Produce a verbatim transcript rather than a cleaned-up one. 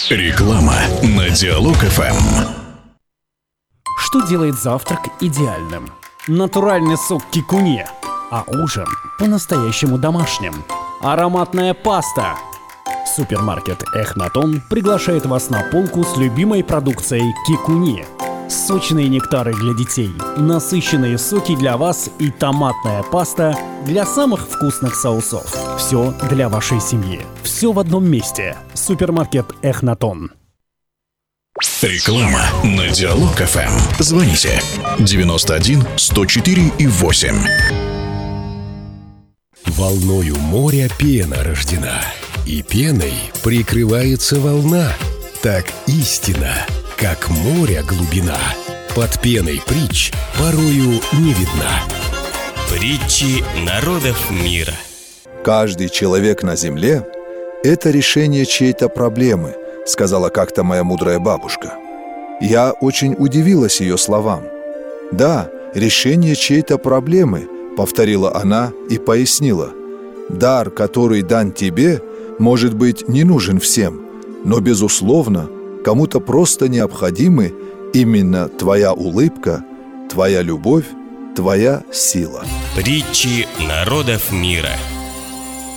Реклама на Диалог эф эм. Что делает завтрак идеальным? Натуральный сок кикуне, а ужин по-настоящему домашним. Ароматная паста. Супермаркет Эхнатон приглашает вас на полку с любимой продукцией кикуне. Сочные нектары для детей, насыщенные соки для вас и томатная паста для самых вкусных соусов. Все для вашей семьи. Все в одном месте. Супермаркет Эхнатон. Реклама на Диалог эф эм. Звоните девяносто один сто четыре и восемь. Волною моря пена рождена, и пеной прикрывается волна. Так истина, как море глубина, под пеной притч порою не видна. Притчи народов мира. Каждый человек на земле – это решение чьей-то проблемы, сказала как-то моя мудрая бабушка. Я очень удивилась ее словам. Да, решение чьей-то проблемы, повторила она и пояснила. Дар, который дан тебе, может быть, не нужен всем, но, безусловно, кому-то просто необходимы именно твоя улыбка, твоя любовь, твоя сила. Притчи народов мира.